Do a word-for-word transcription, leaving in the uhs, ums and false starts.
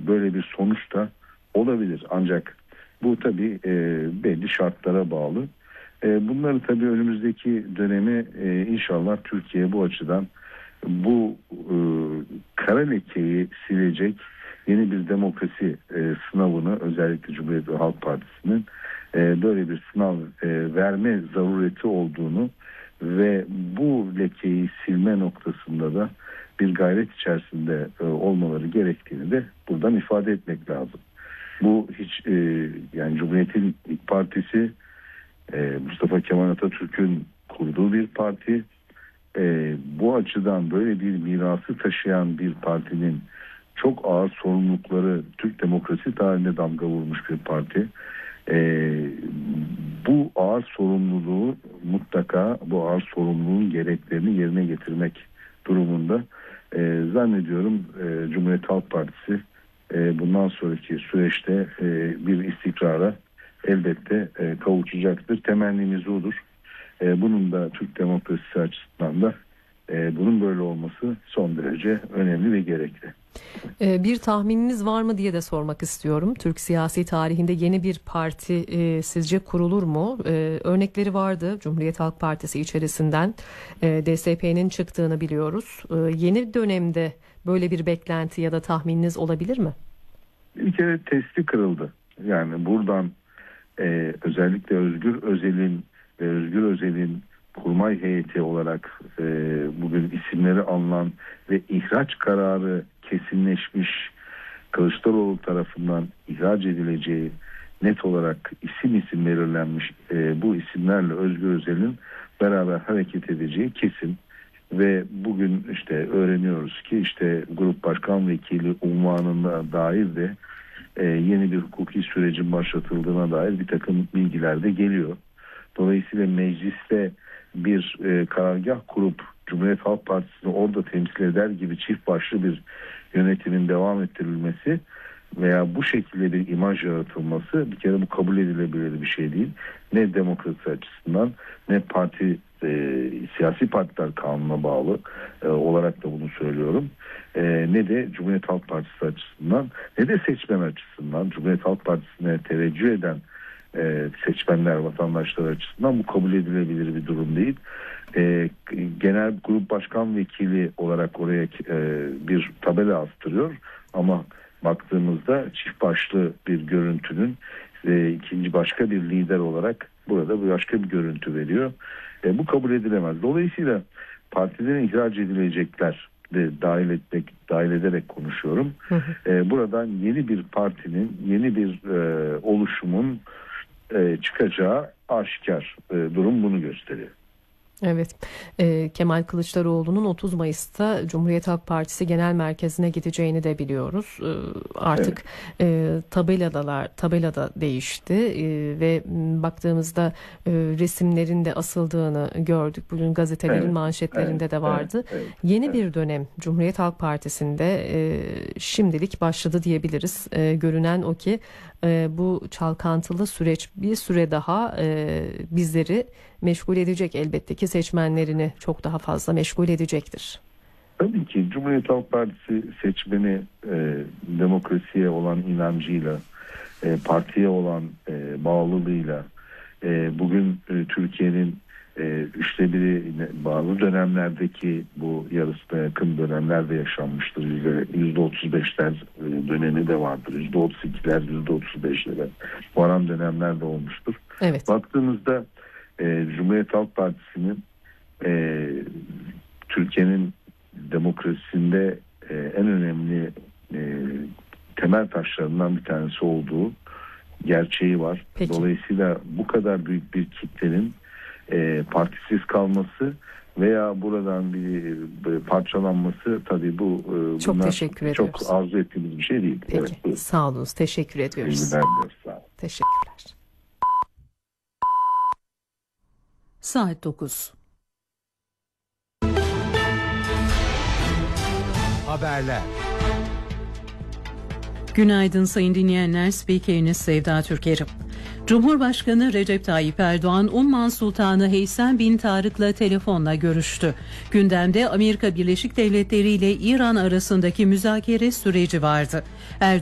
böyle bir sonuç da olabilir. Ancak bu tabii e, belli şartlara bağlı. E, bunları tabii önümüzdeki dönemi e, inşallah Türkiye bu açıdan bu e, kara lekeyi silecek yeni bir demokrasi e, sınavını, özellikle Cumhuriyet Halk Partisi'nin e, böyle bir sınav e, verme zarureti olduğunu ve bu lekeyi silme noktasında da bir gayret içerisinde e, olmaları gerektiğini de buradan ifade etmek lazım. Bu hiç e, yani Cumhuriyet'in ilk partisi, e, Mustafa Kemal Atatürk'ün kurduğu bir parti. E, bu açıdan böyle bir mirası taşıyan bir partinin çok ağır sorumlulukları, Türk demokrasi tarihine damga vurmuş bir parti. E, bu ağır sorumluluğu mutlaka bu ağır sorumluluğun gereklerini yerine getirmek durumunda. E, zannediyorum e, Cumhuriyet Halk Partisi e, bundan sonraki süreçte e, bir istikrara elbette e, kavuşacaktır. Temennimiz odur. E, bunun da Türk demokrasisi açısından da e, bunun böyle olması son derece önemli ve gerekli. Bir tahmininiz var mı diye de sormak istiyorum. Türk siyasi tarihinde yeni bir parti e, sizce kurulur mu? E, örnekleri vardı Cumhuriyet Halk Partisi içerisinden. E, D S P'nin çıktığını biliyoruz. E, yeni dönemde böyle bir beklenti ya da tahmininiz olabilir mi? Bir kere testi kırıldı. Yani buradan e, özellikle Özgür Özel'in ve Özgür Özel'in kurmay heyeti olarak e, bugün isimleri alınan ve ihraç kararı kesinleşmiş, Kılıçdaroğlu tarafından ihraç edileceği net olarak isim isim belirlenmiş e, bu isimlerle Özgür Özel'in beraber hareket edeceği kesin. Ve bugün işte öğreniyoruz ki işte Grup Başkan Vekili unvanına dair de e, yeni bir hukuki sürecin başlatıldığına dair bir takım bilgiler de geliyor. Dolayısıyla mecliste bir e, karargah kurup Cumhuriyet Halk Partisi'ni orada temsil eder gibi çift başlı bir yönetimin devam ettirilmesi veya bu şekilde bir imaj yaratılması bir kere bu kabul edilebilir bir şey değil. Ne demokrasi açısından ne parti e, siyasi partiler kanununa bağlı e, olarak da bunu söylüyorum. E, ne de Cumhuriyet Halk Partisi açısından ne de seçmen açısından Cumhuriyet Halk Partisi'ne teveccüh eden e, seçmenler, vatandaşlar açısından bu kabul edilebilir bir durum değil. E, genel grup başkan vekili olarak oraya e, bir tabela astırıyor ama baktığımızda çift başlı bir görüntünün e, ikinci başka bir lider olarak burada bir başka bir görüntü veriyor. E, bu kabul edilemez. Dolayısıyla partiden ihraç edilecekler de dahil etmek, dahil ederek konuşuyorum. Hı hı. E, buradan yeni bir partinin, yeni bir e, oluşumun e, çıkacağı aşikar. E, durum bunu gösteriyor. Evet, e, Kemal Kılıçdaroğlu'nun otuz Mayıs'ta Cumhuriyet Halk Partisi Genel Merkezi'ne gideceğini de biliyoruz. E, artık evet. e, tabeladalar tabelada değişti e, ve baktığımızda e, resimlerin de asıldığını gördük. Bugün gazetelerin evet. manşetlerinde evet. de vardı. Evet. Evet. Yeni evet. bir dönem Cumhuriyet Halk Partisi'nde e, şimdilik başladı diyebiliriz. E, görünen o ki e, bu çalkantılı süreç bir süre daha e, bizleri meşgul edecek, elbette ki seçmenlerini çok daha fazla meşgul edecektir. Tabii ki Cumhuriyet Halk Partisi seçmeni e, demokrasiye olan inancıyla, e, partiye olan e, bağlılığıyla e, bugün e, Türkiye'nin e, üçte biri bazı dönemlerdeki bu yarısına yakın dönemlerde yaşanmıştır. yüzde otuz beşler dönemi de vardır. yüzde otuz ikiler, yüzde otuz beşlere varan dönemler de olmuştur. Evet. Baktığımızda E, Cumhuriyet Halk Partisi'nin e, Türkiye'nin demokrasisinde e, en önemli e, temel taşlarından bir tanesi olduğu gerçeği var. Peki. Dolayısıyla bu kadar büyük bir kitlenin e, partisiz kalması veya buradan bir, bir parçalanması tabii bu e, çok teşekkür ediyoruz. Çok arzu ettiğimiz bir şey değil. Peki. Evet, sağ olun. Teşekkür ediyoruz. Sağ olun. Teşekkürler. Saat dokuz. Haberler. Günaydın sayın dinleyenler. Spikeriniz Sevda Türker'im. Cumhurbaşkanı Recep Tayyip Erdoğan, Umman Sultanı Heysem bin Tarık'la telefonla görüştü. Gündemde Amerika Birleşik Devletleri ile İran arasındaki müzakere süreci vardı. Erdoğan